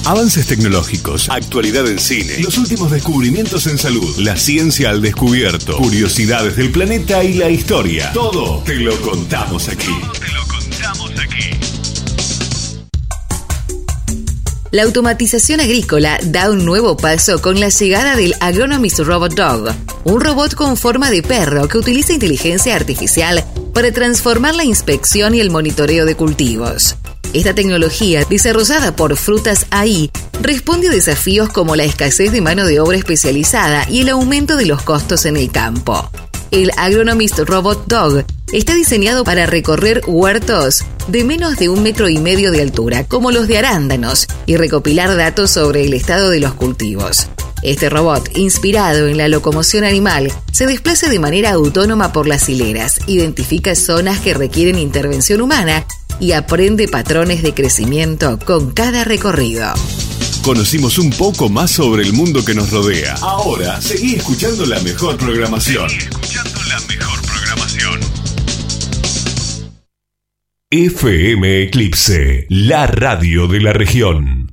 Avances tecnológicos, actualidad en cine, los últimos descubrimientos en salud, la ciencia al descubierto, curiosidades del planeta y la historia. Todo te lo contamos aquí. La automatización agrícola da un nuevo paso con la llegada del Agronomist Robot Dog, un robot con forma de perro que utiliza inteligencia artificial para transformar la inspección y el monitoreo de cultivos. Esta tecnología, desarrollada por Frutas AI, responde a desafíos como la escasez de mano de obra especializada y el aumento de los costos en el campo. El Agronomist Robot Dog está diseñado para recorrer huertos de menos de 1,5 metros de altura, como los de arándanos, y recopilar datos sobre el estado de los cultivos. Este robot, inspirado en la locomoción animal, se desplaza de manera autónoma por las hileras, identifica zonas que requieren intervención humana y aprende patrones de crecimiento con cada recorrido. Conocimos un poco más sobre el mundo que nos rodea. Ahora, seguí escuchando la mejor programación. FM Eclipse, la radio de la región.